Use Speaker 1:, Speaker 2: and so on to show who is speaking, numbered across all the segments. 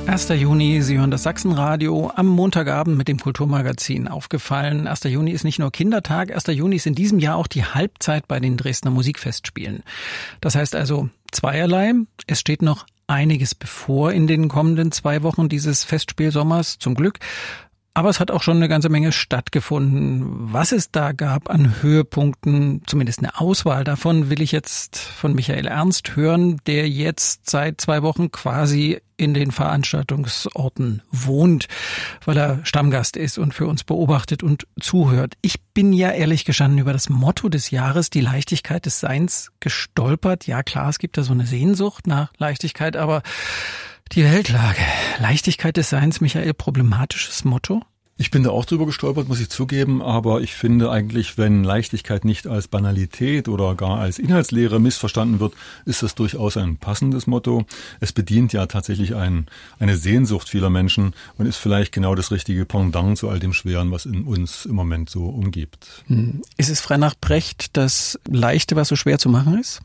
Speaker 1: 1. Juni, Sie hören das Sachsenradio am Montagabend mit dem Kulturmagazin. Aufgefallen, 1. Juni ist nicht nur Kindertag, 1. Juni ist in diesem Jahr auch die Halbzeit bei den Dresdner Musikfestspielen. Das heißt also zweierlei, es steht noch einiges bevor in den kommenden 2 Wochen dieses Festspielsommers, zum Glück. Aber es hat auch schon eine ganze Menge stattgefunden. Was es da gab an Höhepunkten, zumindest eine Auswahl davon, will ich jetzt von Michael Ernst hören, der jetzt seit 2 Wochen quasi in den Veranstaltungsorten wohnt, weil er Stammgast ist und für uns beobachtet und zuhört. Ich bin ja ehrlich gestanden über das Motto des Jahres, die Leichtigkeit des Seins, gestolpert. Ja klar, es gibt da so eine Sehnsucht nach Leichtigkeit, aber die Weltlage, Leichtigkeit des Seins, Michael, problematisches Motto?
Speaker 2: Ich bin da auch drüber gestolpert, muss ich zugeben, aber ich finde eigentlich, wenn Leichtigkeit nicht als Banalität oder gar als Inhaltslehre missverstanden wird, ist das durchaus ein passendes Motto. Es bedient ja tatsächlich eine Sehnsucht vieler Menschen und ist vielleicht genau das richtige Pendant zu all dem Schweren, was in uns im Moment so umgibt.
Speaker 1: Ist es frei nach Brecht das Leichte, was so schwer zu machen ist?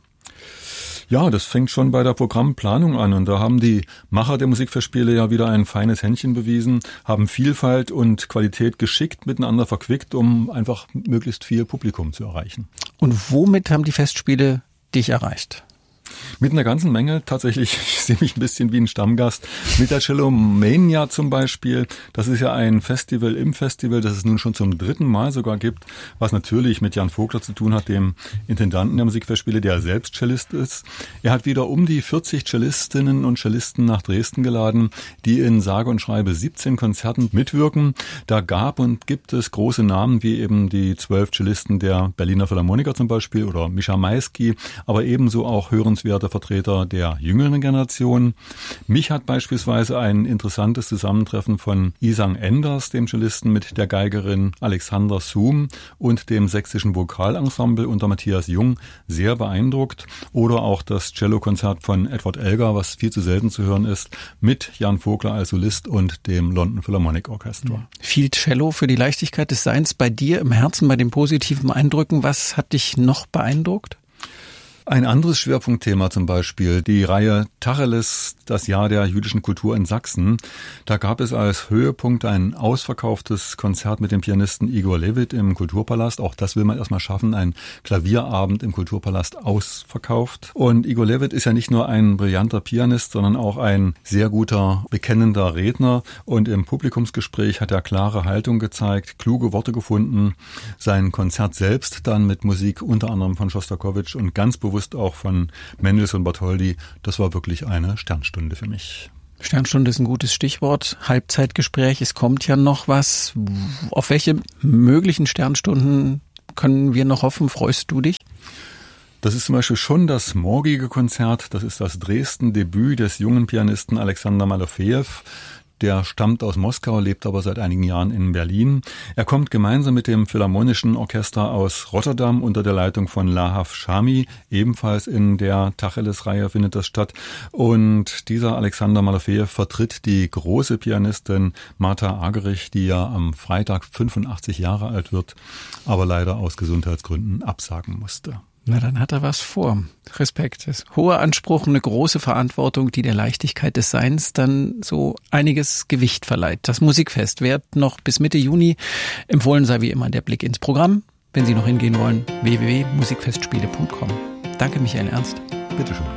Speaker 2: Ja, das fängt schon bei der Programmplanung an und da haben die Macher der Musikfestspiele ja wieder ein feines Händchen bewiesen, haben Vielfalt und Qualität geschickt miteinander verquickt, um einfach möglichst viel Publikum zu erreichen.
Speaker 1: Und womit haben die Festspiele dich erreicht?
Speaker 2: Mit einer ganzen Menge tatsächlich. Ich sehe mich ein bisschen wie ein Stammgast. Mit der Cellomania zum Beispiel. Das ist ja ein Festival im Festival, das es nun schon zum 3. Mal sogar gibt, was natürlich mit Jan Vogler zu tun hat, dem Intendanten der Musikfestspiele, der selbst Cellist ist. Er hat wieder um die 40 Cellistinnen und Cellisten nach Dresden geladen, die in sage und schreibe 17 Konzerten mitwirken. Da gab und gibt es große Namen, wie eben die 12 Cellisten der Berliner Philharmoniker zum Beispiel oder Mischa Maisky, aber ebenso auch hörenswerte Vertreter der jüngeren Generation. Mich hat beispielsweise ein interessantes Zusammentreffen von Isang Enders, dem Cellisten, mit der Geigerin Alexandra Sum und dem sächsischen Vokalensemble unter Matthias Jung sehr beeindruckt. Oder auch das Cellokonzert von Edward Elgar, was viel zu selten zu hören ist, mit Jan Vogler als Solist und dem London Philharmonic Orchestra.
Speaker 1: Viel Cello für die Leichtigkeit des Seins bei dir im Herzen, bei den positiven Eindrücken. Was hat dich noch beeindruckt?
Speaker 2: Ein anderes Schwerpunktthema zum Beispiel, die Reihe Tacheles, das Jahr der jüdischen Kultur in Sachsen. Da gab es als Höhepunkt ein ausverkauftes Konzert mit dem Pianisten Igor Levit im Kulturpalast. Auch das will man erstmal schaffen, ein Klavierabend im Kulturpalast ausverkauft. Und Igor Levit ist ja nicht nur ein brillanter Pianist, sondern auch ein sehr guter, bekennender Redner. Und im Publikumsgespräch hat er klare Haltung gezeigt, kluge Worte gefunden. Sein Konzert selbst dann mit Musik unter anderem von Schostakowitsch und ganz bewusst auch von Mendelssohn und Bartholdy, das war wirklich eine Sternstunde für mich.
Speaker 1: Sternstunde ist ein gutes Stichwort. Halbzeitgespräch, es kommt ja noch was. Auf welche möglichen Sternstunden können wir noch hoffen? Freust du dich?
Speaker 2: Das ist zum Beispiel schon das morgige Konzert. Das ist das Dresden-Debüt des jungen Pianisten Alexander Malofejew. Der stammt aus Moskau, lebt aber seit einigen Jahren in Berlin. Er kommt gemeinsam mit dem Philharmonischen Orchester aus Rotterdam unter der Leitung von Lahav Shami. Ebenfalls in der Tacheles-Reihe findet das statt. Und dieser Alexander Malofejew vertritt die große Pianistin Martha Argerich, die ja am Freitag 85 Jahre alt wird, aber leider aus Gesundheitsgründen absagen musste.
Speaker 1: Na, dann hat er was vor. Respekt. Das ist hoher Anspruch, eine große Verantwortung, die der Leichtigkeit des Seins dann so einiges Gewicht verleiht. Das Musikfest wird noch bis Mitte Juni. Empfohlen sei wie immer der Blick ins Programm. Wenn Sie noch hingehen wollen, www.musikfestspiele.com. Danke, Michael Ernst.
Speaker 2: Bitteschön.